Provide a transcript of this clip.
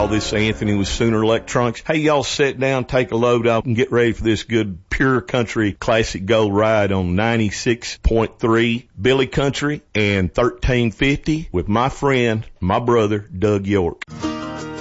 y'all. This is Anthony with Sooner Electronics. Hey, y'all, sit down, take a load off, and get ready for this good pure country classic gold ride on 96.3 Billy Country and 1350 with my friend, my brother, Doug York.